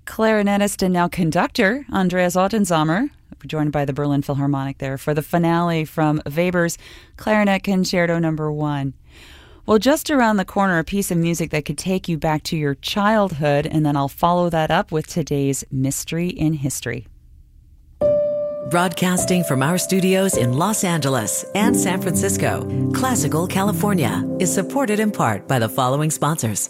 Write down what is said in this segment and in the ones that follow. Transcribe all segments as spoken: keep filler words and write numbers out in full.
clarinetist and now conductor Andreas Ottensamer, joined by the Berlin Philharmonic there for the finale from Weber's Clarinet Concerto Number One. Well, just around the corner, a piece of music that could take you back to your childhood, and then I'll follow that up with today's Mystery in History. Broadcasting from our studios in Los Angeles and San Francisco, Classical California is supported in part by the following sponsors.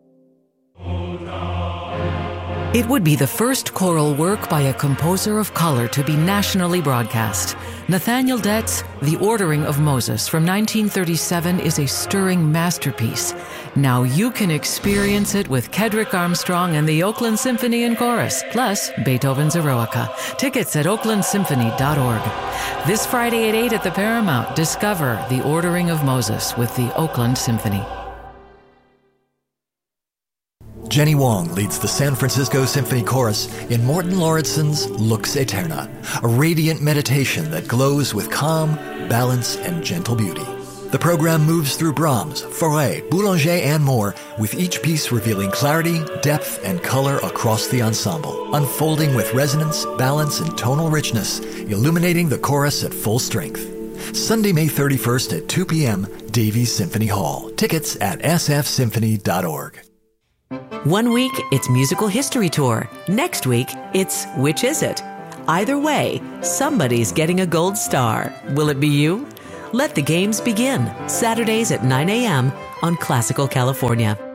It would be the first choral work by a composer of color to be nationally broadcast. Nathaniel Dett's The Ordering of Moses from nineteen thirty-seven is a stirring masterpiece. Now you can experience it with Kedrick Armstrong and the Oakland Symphony and Chorus, plus Beethoven's Eroica. Tickets at oakland symphony dot org. This Friday at eight at the Paramount, discover The Ordering of Moses with the Oakland Symphony. Jenny Wong leads the San Francisco Symphony Chorus in Morten Lauridsen's Lux Aeterna, a radiant meditation that glows with calm, balance, and gentle beauty. The program moves through Brahms, Fauré, Boulanger, and more, with each piece revealing clarity, depth, and color across the ensemble, unfolding with resonance, balance, and tonal richness, illuminating the chorus at full strength. Sunday, May thirty-first at two p.m., Davies Symphony Hall. Tickets at s f symphony dot org. One week, it's Musical History Tour. Next week, it's Which Is It? Either way, somebody's getting a gold star. Will it be you? Let the games begin. Saturdays at nine a.m. on Classical California.